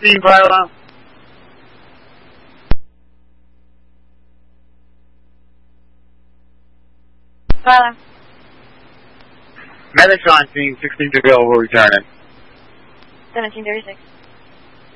16 pylon. Pylon. Medics on scene, 16 available, returning. 1736.